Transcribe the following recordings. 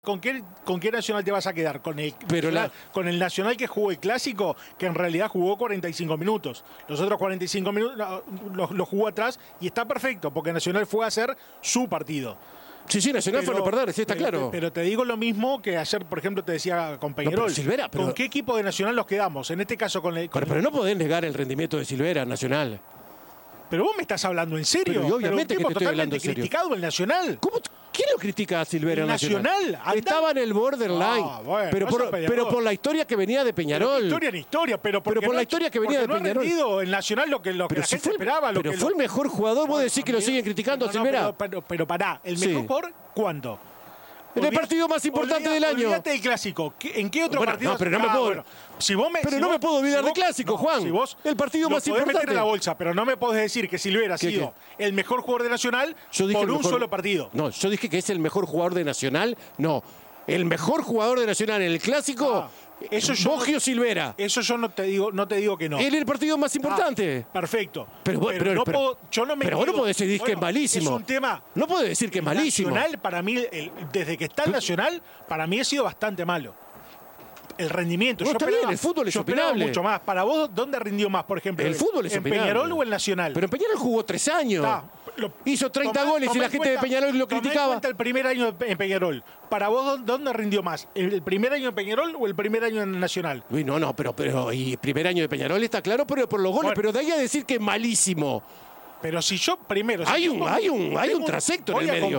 ¿Con qué Nacional te vas a quedar? ¿Con el Nacional que jugó el Clásico, que en realidad jugó 45 minutos? Los otros 45 minutos los jugó atrás y está perfecto, porque Nacional fue a hacer su partido. Sí, Nacional fue a no perder, sí, está claro. Pero te digo lo mismo que ayer, por ejemplo, te decía con Peñarol. No, Silvera, ¿Con qué equipo de Nacional nos quedamos? En este caso con el... Pero no podés negar el rendimiento de Silvera, Nacional. Pero vos me estás hablando en serio. Pero obviamente que te estoy hablando en serio. Criticado el Nacional. ¿Cómo? ¿Quién lo critica a Silvera Nacional? Estaba en el borderline. Bueno, pero por la historia que venía de Peñarol. Pero por la historia que venía de Peñarol. No ha rendido el Nacional lo que la gente esperaba. Pero fue el mejor jugador. Vos decís que lo siguen criticando a Silvera. Pero pará, ¿el mejor jugador cuándo? En el partido más importante del año. Olvídate del Clásico. ¿En qué otro partido? No, pero no me puedo. No me puedo olvidar del Clásico, Juan. El partido más importante. Meter en la bolsa, pero no me podés decir que Silvera ha sido el mejor jugador de Nacional por un solo partido. No, yo dije que es el mejor jugador de Nacional. No, el mejor jugador de Nacional en el Clásico. Bogio Silvera. Eso yo no te digo que no. Él es el partido más importante. Perfecto. Pero vos no podés decir que es malísimo. Es un tema. No podés decir que es malísimo. Nacional, para mí, desde que está el Nacional, para mí ha sido bastante malo. El rendimiento. No, está bien, el fútbol es opinable. Mucho más. Para vos, ¿dónde rindió más, por ejemplo? El fútbol es opinable. ¿En Peñarol o en Nacional? Pero en Peñarol jugó 3 años. Hizo 30 goles y la gente de Peñarol lo criticaba. El primer año en Peñarol. Para vos, ¿dónde rindió más? ¿El primer año en Peñarol o el primer año en Nacional? Uy, no, pero y primer año de Peñarol está claro, pero por los goles. Bueno, pero de ahí a decir que es malísimo. Pero si yo primero... Hay un trasecto en el medio.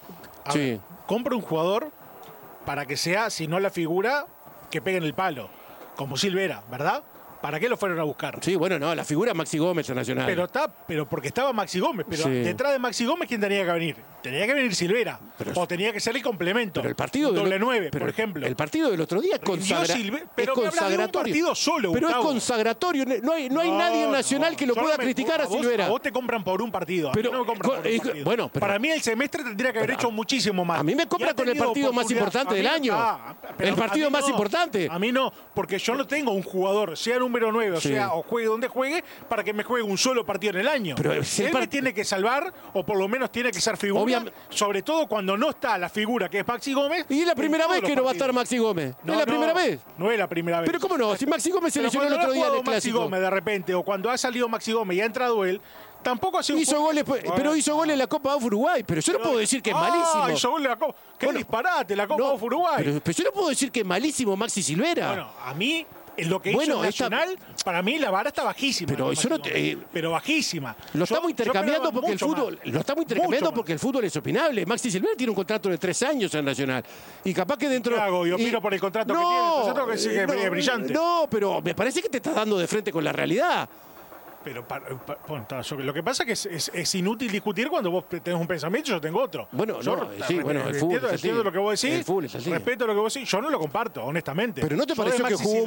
Compro un jugador para que sea, si no la figura, que pegue en el palo. Como Silvera, ¿verdad? ¿Para qué lo fueron a buscar? Sí, bueno, no, la figura Maxi Gómez en Nacional. Pero porque estaba Maxi Gómez. Pero detrás de Maxi Gómez, ¿quién tenía que venir? Tenía que venir Silvera. O tenía que ser el complemento. Pero el partido doble 9, por ejemplo. El partido del otro día es consagratorio. Un partido solo, pero Gustavo. Es consagratorio. No hay nadie en Nacional que lo pueda criticar a Silvera. A vos te compran por un partido. Pero, no me compran por un partido. Bueno, para mí el semestre tendría que haber hecho muchísimo más. A mí me compran con el partido más importante del año. El partido más importante. A mí no, porque yo no tengo un jugador, sea número 9, o sea, o juegue donde juegue, para que me juegue un solo partido en el año. Pero él me tiene que salvar, o por lo menos tiene que ser figura, sobre todo cuando no está la figura que es Maxi Gómez. Y es la primera vez que no va a estar Maxi Gómez. ¿No es la primera vez? No es la primera vez. Pero cómo no, si Maxi Gómez se lesionó el otro día en el Clásico. Maxi Gómez de repente, o cuando ha salido Maxi Gómez y ha entrado él, tampoco ha sido hizo goles, pero hizo goles en la Copa de Uruguay. Pero yo no puedo decir que es malísimo. Hizo goles en la Copa. ¡Qué disparate! La Copa de Uruguay. Pero yo no puedo decir que es malísimo Maxi Silvera. Bueno, a mí... En lo que hizo Nacional, para mí la vara está bajísima. Pero bajísima. Lo estamos intercambiando porque el fútbol. Lo estamos intercambiando porque el fútbol es opinable. Maxi Silvera tiene un contrato de 3 años en Nacional. Y capaz que dentro. ¿Qué hago? Yo opino por el contrato que tiene. El contrato que es brillante. No, pero me parece que te estás dando de frente con la realidad. Pero lo que pasa es que es inútil discutir cuando vos tenés un pensamiento y yo tengo otro. Bueno, el fútbol entiendo lo que vos decís, respeto lo que vos decís. Yo no lo comparto, honestamente. Pero ¿no te pareció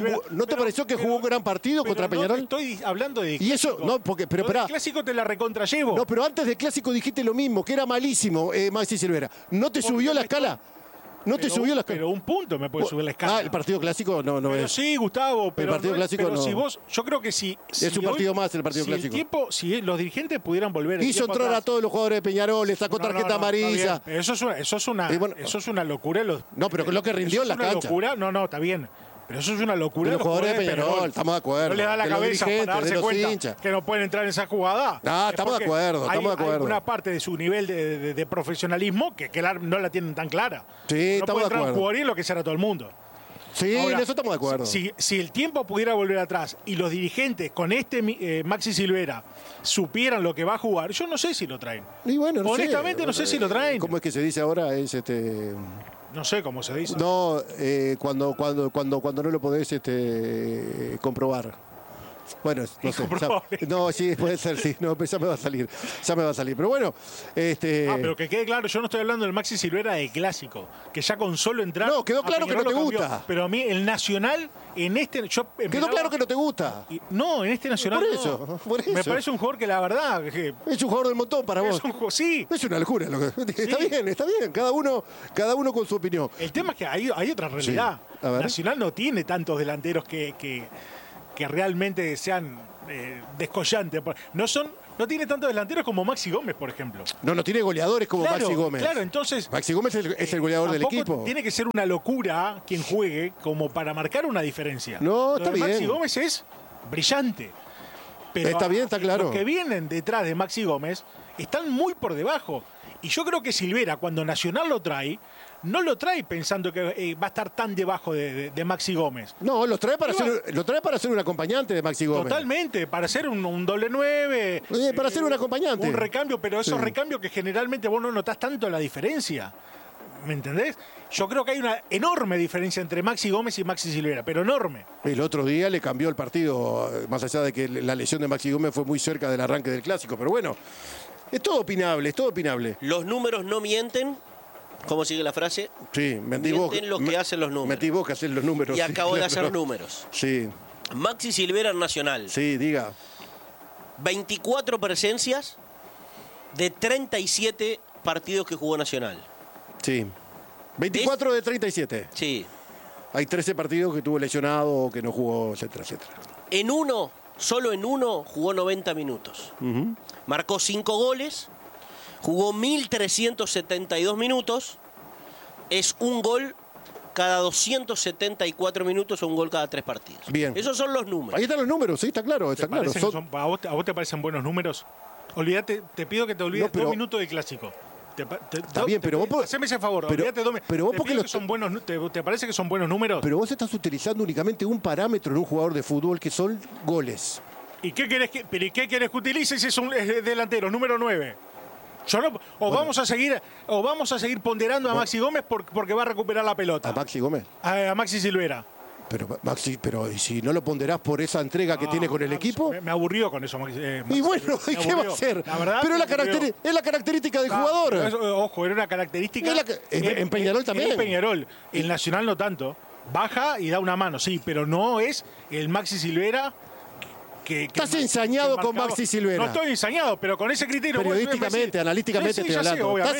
que jugó un gran partido contra Peñarol? No estoy hablando de Clásico. Y eso, no, pero pará. El Clásico te la recontrallevo. No, pero antes del Clásico dijiste lo mismo, que era malísimo Maxi Silvera. ¿No te subió la escala? ¿No te subió la escala? Pero un punto me puede subir la escala. El partido clásico no es. Sí, Gustavo, pero el partido clásico no. Si vos, yo creo que si es un partido más el partido clásico. Si los dirigentes pudieran volver hizo entrar a todos los jugadores de Peñarol, le sacó tarjeta amarilla. Eso es una locura. No, pero lo que rindió en la cancha. No, está bien. Pero eso es una locura. Los jugadores de Peñarol, estamos de acuerdo. No le da la cabeza para darse cuenta que no pueden entrar en esa jugada. No, estamos de acuerdo, Hay una parte de su nivel de profesionalismo que no la tienen tan clara. Sí, no estamos de acuerdo. No puede entrar un jugador y enloquecer a todo el mundo. Sí, ahora, en eso estamos de acuerdo. Si el tiempo pudiera volver atrás y los dirigentes con Maxi Silvera supieran lo que va a jugar, yo no sé si lo traen. Y bueno, honestamente no sé si lo traen. ¿Cómo es que se dice ahora? No sé cómo se dice. No, cuando no lo podés comprobar. Bueno, no sé. No, sí, puede ser, sí. No, ya me va a salir. Pero bueno, pero que quede claro, yo no estoy hablando del Maxi Silvera de Clásico, que ya con solo entrar. No, quedó claro que no te gusta. Pero a mí el Nacional en quedó claro que no te gusta. No, en este Nacional. Por eso. Me parece un jugador que la verdad es un jugador del montón para vos. Sí. Es una locura. Está bien. Cada uno con su opinión. El tema es que hay otra realidad. Sí. Nacional no tiene tantos delanteros que realmente sean descollantes. No son No tiene tantos delanteros como Maxi Gómez, por ejemplo. No tiene goleadores como Maxi Gómez. Claro, entonces... Maxi Gómez es el goleador del equipo. Tiene que ser una locura quien juegue como para marcar una diferencia. No, está bien. Maxi Gómez es brillante. Pero está bien, está claro. Los que vienen detrás de Maxi Gómez están muy por debajo. Y yo creo que Silvera, cuando Nacional lo trae, no lo trae pensando que va a estar tan debajo de Maxi Gómez. No, lo trae para ser un acompañante de Maxi Gómez. Totalmente, para ser un doble 9. Para ser un acompañante. Un recambio, pero esos recambios que generalmente vos no notás tanto la diferencia. ¿Me entendés? Yo creo que hay una enorme diferencia entre Maxi Gómez y Maxi Silvera, pero enorme. El otro día le cambió el partido, más allá de que la lesión de Maxi Gómez fue muy cerca del arranque del Clásico. Pero bueno, es todo opinable, es todo opinable. Los números no mienten. ¿Cómo sigue la frase? Sí, mienten lo que hacen los números. Metí vos que hacer los números. Y acabo de hacer números. Sí. Maxi Silvera en Nacional. Sí, diga. 24 presencias de 37 partidos que jugó Nacional. Sí. 24 de 37. Sí. Hay 13 partidos que tuvo lesionado o que no jugó, etcétera, etcétera. Solo en uno jugó 90 minutos. Marcó 5 goles. Jugó 1.372 minutos. Es un gol cada 274 minutos o un gol cada 3 partidos. Bien. Esos son los números. Ahí están los números, sí, está claro. Está claro. ¿A vos te parecen buenos números? Olvídate, te pido que te olvides 2 minutos del Clásico. Está bien, pero vos... Haceme ese favor, olvídate 2 minutos. Pero vos porque ¿Te parece que son buenos números? Pero vos estás utilizando únicamente un parámetro en un jugador de fútbol que son goles. ¿Y qué querés que utilice si es un delantero, número 9? Vamos a seguir ponderando a Maxi Gómez porque va a recuperar la pelota. ¿A Maxi Gómez? A Maxi Silvera. Pero ¿y si no lo ponderás por esa entrega que tiene con el equipo? Me aburrió con eso. Y bueno, ¿y qué va a hacer? La verdad, pero es la característica del jugador. Ojo, era una característica. En Peñarol también. En Peñarol. El Nacional no tanto. Baja y da una mano, sí, pero no es el Maxi Silvera. Estás ensañado con Maxi Silvera. No estoy ensañado, pero con ese criterio. Periodísticamente, analíticamente estoy hablando. Estás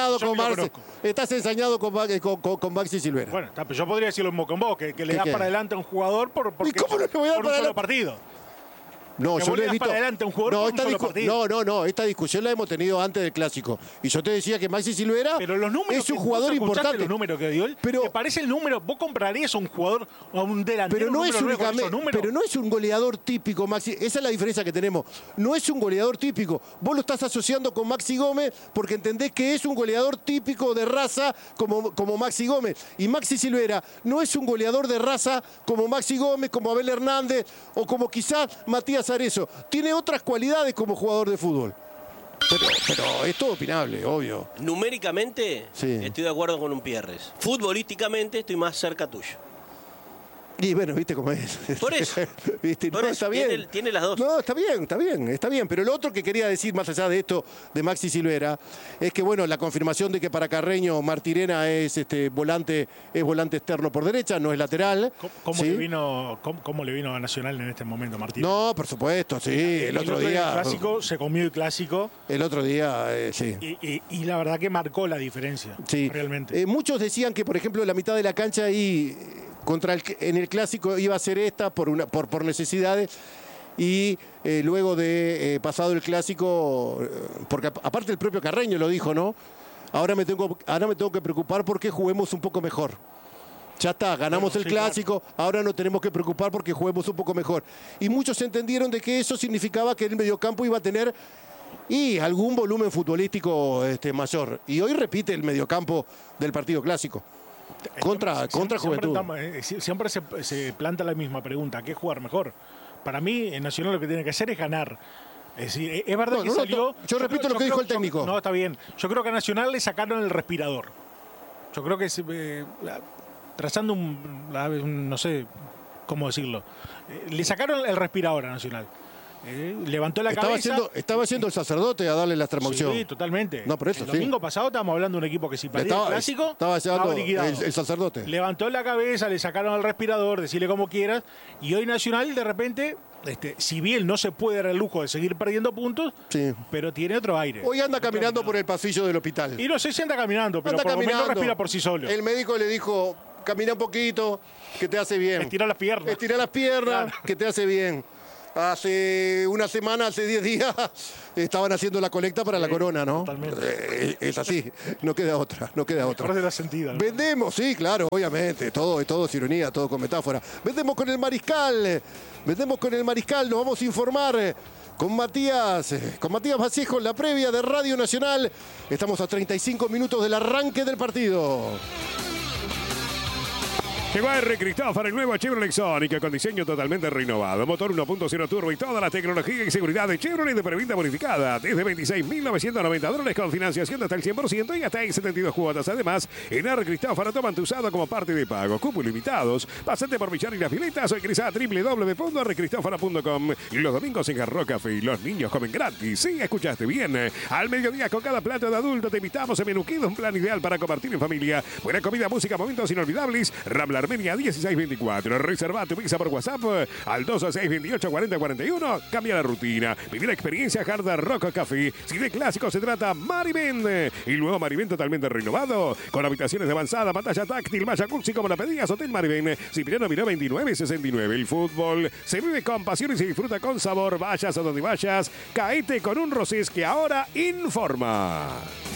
ensañado con Maxi Silvera. Bueno, yo podría decir lo mismo con vos, que le das para adelante a un jugador por ¿Y cómo no le voy a dar por un solo partido. No, yo le he visto. Para adelante a un jugador por un solo partido. No, esta discusión la hemos tenido antes del Clásico. Y yo te decía que Maxi Silvera es un jugador importante. Los números que dio él, ¿te parece el número? ¿Vos comprarías a un jugador o a un delantero? Pero no es un goleador típico, Maxi. Esa es la diferencia que tenemos. No es un goleador típico. Vos lo estás asociando con Maxi Gómez porque entendés que es un goleador típico de raza como Maxi Gómez. Y Maxi Silvera no es un goleador de raza como Maxi Gómez, como Abel Hernández o como quizás Matías Arezzo. Tiene otras cualidades como jugador de fútbol. Pero es todo opinable, obvio. Numéricamente, estoy de acuerdo con un Pierres. Futbolísticamente, estoy más cerca tuyo. Y bueno, viste cómo es. Por eso. ¿Viste? Por no, eso está bien. Tiene las dos. No, está bien. Pero lo otro que quería decir, más allá de esto de Maxi Silvera, es que bueno, la confirmación de que para Carreño Martirena es volante externo por derecha, no es lateral. ¿Cómo le vino a Nacional en este momento, Martín? No, por supuesto, sí. El otro día. El clásico, se comió el Clásico. El otro día, sí. Y la verdad que marcó la diferencia. Sí. Realmente. Muchos decían que, por ejemplo, la mitad de la cancha ahí. En el Clásico iba a ser esta por necesidades y luego de pasado el Clásico, porque aparte el propio Carreño lo dijo, ¿no? Ahora me tengo que preocupar porque juguemos un poco mejor. Ya está, ganamos el Clásico, ahora no tenemos que preocupar porque juguemos un poco mejor. Y muchos entendieron de que eso significaba que el mediocampo iba a tener algún volumen futbolístico mayor. Y hoy repite el mediocampo del partido clásico. Contra Juventud. Siempre se planta la misma pregunta, ¿qué jugar mejor? Para mí, en Nacional lo que tiene que hacer es ganar. Es decir, es verdad que salió... Yo repito lo que dijo el técnico. No, está bien. Yo creo que a Nacional le sacaron el respirador. Yo creo que trazando no sé cómo decirlo, le sacaron el respirador a Nacional. Levantó la cabeza. Estaba haciendo el sacerdote a darle la extremaunción. Sí, totalmente. No, por eso, el domingo pasado estábamos hablando de un equipo que si perdía el Clásico estaba liquidado. El sacerdote. Levantó la cabeza, le sacaron el respirador, decirle como quieras. Y hoy Nacional, de repente, si bien no se puede dar el lujo de seguir perdiendo puntos, pero tiene otro aire. Hoy anda caminando por el pasillo del hospital. Y no sé si anda caminando, pero por lo menos respira por sí solo. El médico le dijo, camina un poquito, que te hace bien. Estira las piernas. Estira las piernas, que te hace bien. Hace una semana, hace 10 días, estaban haciendo la colecta para la corona, ¿no? Totalmente. Es así, no queda otra, no queda otra. Ahora se da sentido, ¿no? Vendemos, sí, claro, obviamente, todo es ironía, todo con metáfora. Vendemos con el Mariscal, nos vamos a informar con Matías Vallejo en la previa de Radio Nacional. Estamos a 35 minutos del arranque del partido. Llegó a R. Cristófaro, el nuevo Chevrolet Sonic con diseño totalmente renovado. Motor 1.0 turbo y toda la tecnología y seguridad de Chevrolet de preventa bonificada. Desde $26.990 con financiación de hasta el 100% y hasta en 72 cuotas. Además, en R. Cristófaro toman tu usado como parte de pago. Cupos limitados. Pasate por Millán y las filetas o ingresa a www.rcristofaro.com. Los domingos en Hard Rock Café. Los niños comen gratis. Sí, escuchaste bien. Al mediodía con cada plato de adulto te invitamos a Menú Kids, un plan ideal para compartir en familia. Buena comida, música, momentos inolvidables. Rambla Armenia 1624. Reserva tu pizza por WhatsApp al 226284041. Cambia la rutina. Viví la experiencia Hard Rock Café. Si de clásico se trata, Marivend. El nuevo Marivend totalmente renovado. Con habitaciones de avanzada, pantalla táctil, malla Cuxi como la pedías. Hotel Marivend. Cipriano Miró 2969. El fútbol se vive con pasión y se disfruta con sabor. Vayas a donde vayas. Caete con un Rosés que ahora informa.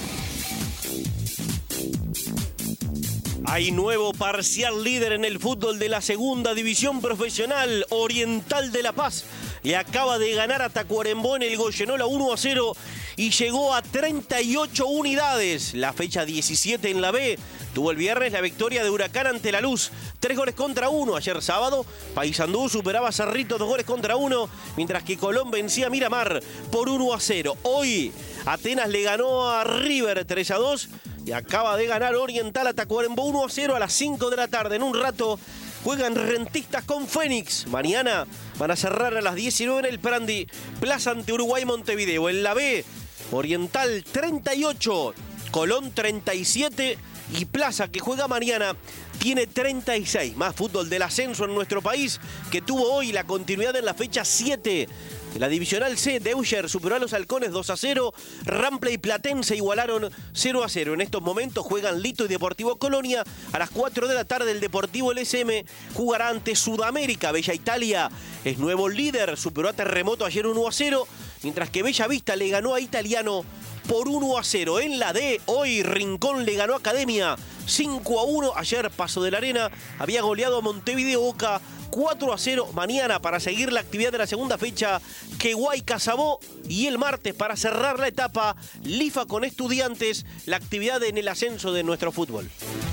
Hay nuevo parcial líder en el fútbol de la segunda división profesional, Oriental de La Paz. Le acaba de ganar a Tacuarembó en el Goyenola 1-0 y llegó a 38 unidades. La fecha 17 en la B. Tuvo el viernes la victoria de Huracán ante La Luz. 3-1. Ayer sábado, Paysandú superaba a Cerrito 2-1, mientras que Colón vencía a Miramar por 1-0. Hoy, Atenas le ganó a River 3-2 y acaba de ganar Oriental a Tacuarembó 1-0 a las 5 de la tarde. En un rato juegan Rentistas con Fénix. Mañana van a cerrar a las 19 en el Prandi Plaza ante Uruguay Montevideo. En la B, Oriental 38, Colón 37 y Plaza, que juega mañana, tiene 36. Más fútbol del ascenso en nuestro país, que tuvo hoy la continuidad en la fecha 7. La divisional C, Deucher superó a los Halcones 2-0. Rampla y Platense igualaron 0-0. En estos momentos juegan Lito y Deportivo Colonia. A las 4 de la tarde el Deportivo LSM jugará ante Sudamérica. Bella Italia es nuevo líder, superó a Terremoto ayer 1-0. Mientras que Bella Vista le ganó a Italiano por 1-0. En la D, hoy Rincón le ganó a Academia 5-1. Ayer Paso de la Arena había goleado a Montevideo Boca 4-0. Mañana, para seguir la actividad de la segunda fecha, Queguay Casabó. Y el martes, para cerrar la etapa, Lifa con Estudiantes, la actividad en el ascenso de nuestro fútbol.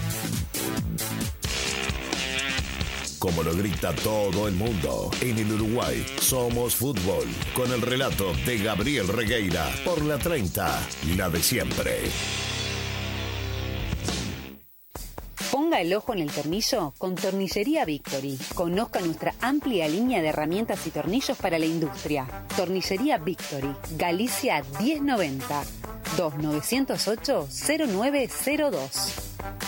Como lo grita todo el mundo, en el Uruguay somos fútbol. Con el relato de Gabriel Regueira por la 30, la de siempre. Ponga el ojo en el tornillo con Tornillería Victory. Conozca nuestra amplia línea de herramientas y tornillos para la industria. Tornillería Victory, Galicia 1090, 2908-0902.